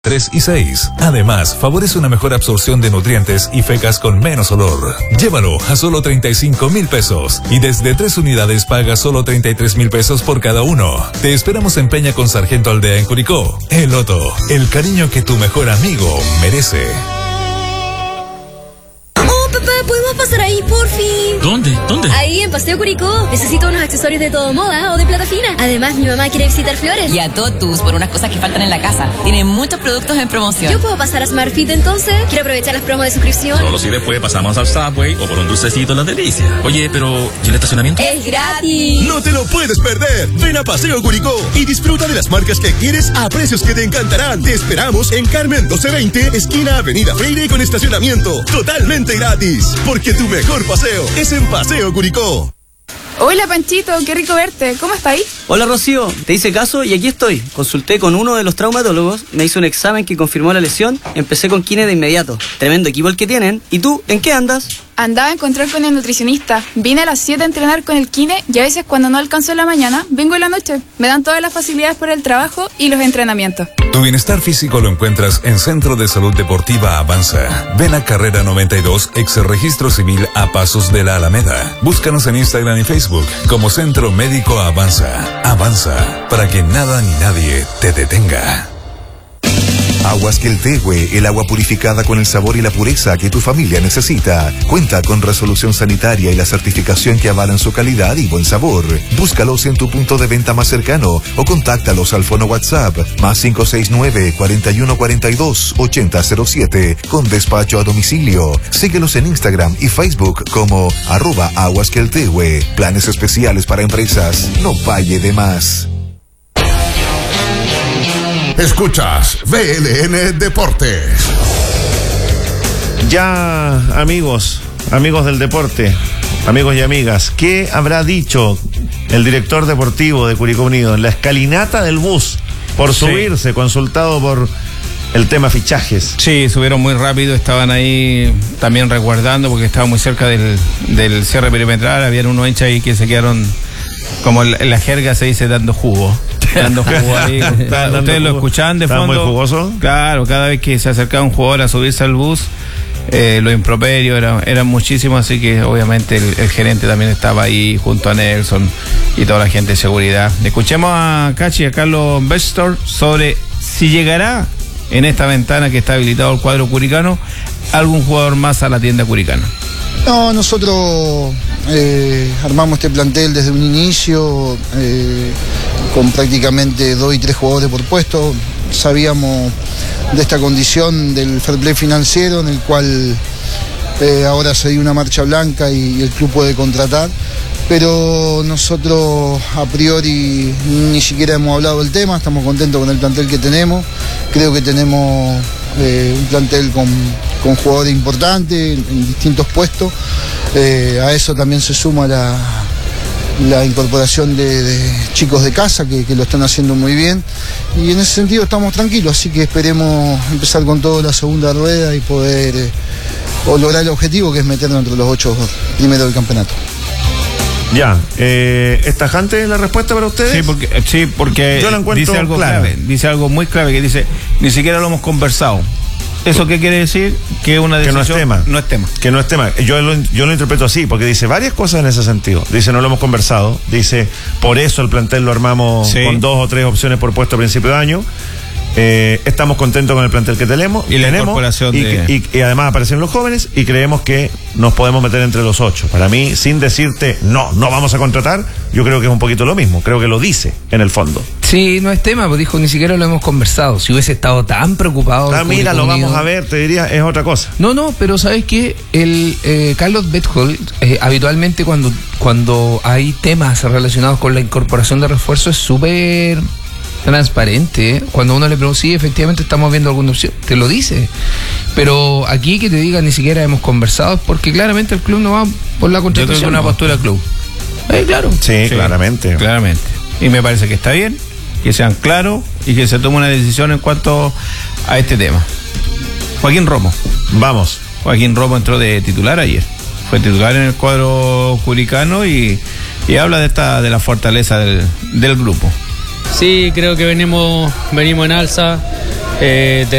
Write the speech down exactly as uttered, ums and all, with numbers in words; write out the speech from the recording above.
tres y seis. Además, favorece una mejor absorción de nutrientes y fecas con menos olor. Llévalo a solo treinta y cinco mil pesos y desde tres unidades paga solo treinta y tres mil pesos por cada uno. Te esperamos en Peña con Sargento Aldea en Curicó. El Loto, el cariño que tu mejor amigo merece. ¿Podemos pasar ahí, por fin? ¿Dónde? ¿Dónde? Ahí, en Paseo Curicó. Necesito unos accesorios de todo moda o de plata fina. Además, mi mamá quiere visitar Flores. Y a Totus por unas cosas que faltan en la casa. Tienen muchos productos en promoción. ¿Yo puedo pasar a Smartfit entonces? Quiero aprovechar las promos de suscripción. Solo si después pasamos al Subway o por un dulcecito en la delicia. Oye, pero ¿y el estacionamiento? ¡Es gratis! ¡No te lo puedes perder! Ven a Paseo Curicó y disfruta de las marcas que quieres a precios que te encantarán. Te esperamos en Carmen doce veinte, esquina Avenida Freire con estacionamiento. Totalmente gratis. Porque tu mejor paseo es en Paseo Curicó. Hola Panchito, qué rico verte. ¿Cómo estáis? Hola Rocío, te hice caso y aquí estoy. Consulté con uno de los traumatólogos, me hizo un examen que confirmó la lesión, empecé con kine de inmediato. Tremendo equipo el que tienen. ¿Y tú, en qué andas? Andaba a encontrar con el nutricionista. Vine a las siete a entrenar con el kine y a veces cuando no alcanzo en la mañana, vengo en la noche. Me dan todas las facilidades por el trabajo y los entrenamientos. Tu bienestar físico lo encuentras en Centro de Salud Deportiva Avanza. Ven a Carrera noventa y dos, ex Registro Civil a Pasos de la Alameda. Búscanos en Instagram y Facebook como Centro Médico Avanza. Avanza, para que nada ni nadie te detenga. Aguas Queltehue, el agua purificada con el sabor y la pureza que tu familia necesita. Cuenta con resolución sanitaria y la certificación que avalan su calidad y buen sabor. Búscalos en tu punto de venta más cercano o contáctalos al fono WhatsApp más cinco seis nueve, cuarenta y uno cuarenta y dos, ochenta cero siete con despacho a domicilio. Síguelos en Instagram y Facebook como arroba Aguas Queltehue. Planes especiales para empresas. No pague de más. Escuchas V L N Deportes. Ya, amigos, amigos del deporte, amigos y amigas, ¿qué habrá dicho el director deportivo de Curicó Unido en la escalinata del bus por subirse, sí, consultado por el tema fichajes? Sí, subieron muy rápido, estaban ahí también resguardando porque estaban muy cerca del, del cierre perimetral, habían unos hinchas ahí que se quedaron, como en la jerga se dice, dando jugo. Dando jugo ahí. Dando Ustedes jugo. Lo escuchaban de fondo. ¿Está muy jugoso? Claro, cada vez que se acercaba un jugador a subirse al bus, eh, los improperios eran, eran muchísimos, así que obviamente el, el gerente también estaba ahí junto a Nelson y toda la gente de seguridad. Escuchemos a Cachi y a Carlos Bestor sobre si llegará en esta ventana que está habilitado el cuadro curicano algún jugador más a la tienda curicana. No, nosotros eh, armamos este plantel desde un inicio eh, con prácticamente dos y tres jugadores por puesto. Sabíamos de esta condición del fair play financiero en el cual eh, ahora se dio una marcha blanca y, y el club puede contratar, pero nosotros a priori ni siquiera hemos hablado del tema, estamos contentos con el plantel que tenemos, creo que tenemos eh, un plantel con, con jugadores importantes en, en distintos puestos, eh, a eso también se suma la, la incorporación de, de chicos de casa que, que lo están haciendo muy bien y en ese sentido estamos tranquilos, así que esperemos empezar con todo la segunda rueda y poder eh, o lograr el objetivo que es meternos entre los ocho primeros del campeonato. Ya, eh, ¿es tajante la respuesta para ustedes? Sí, porque, sí, porque yo la encuentro dice algo clara. clave, dice algo muy clave que dice, ni siquiera lo hemos conversado. ¿Eso qué quiere decir? Que una decisión que no es tema. No es tema. Que no es tema. Yo lo, yo lo interpreto así, porque dice varias cosas en ese sentido. Dice, no lo hemos conversado. Dice, por eso el plantel lo armamos sí. con dos o tres opciones por puesto a principio de año. Eh, estamos contentos con el plantel que tenemos y la tenemos, incorporación y, de... y, y además aparecen los jóvenes y creemos que nos podemos meter entre los ocho. Para mí, sin decirte no, no vamos a contratar, yo creo que es un poquito lo mismo, creo que lo dice en el fondo. Sí, no es tema, pues dijo, ni siquiera lo hemos conversado. Si hubiese estado tan preocupado... Ah, mira, lo vamos a ver, te diría, es otra cosa. No, no, pero ¿sabes qué? El eh, Carlos Bethold, eh, habitualmente cuando, cuando hay temas relacionados con la incorporación de refuerzo es súper transparente, ¿eh? Cuando uno le pregunta, sí, efectivamente estamos viendo alguna opción, te lo dice. Pero aquí que te diga ni siquiera hemos conversado, porque claramente el club no va por la contratación. Yo creo que una postura del club. Eh, claro. Sí, sí, claramente. Claramente. Y me parece que está bien, que sean claros y que se tome una decisión en cuanto a este tema. Joaquín Romo. Vamos. Joaquín Romo entró de titular ayer. Fue titular en el cuadro curicano y, y habla de esta de la fortaleza del, del grupo. Sí, creo que venimos, venimos en alza. eh, de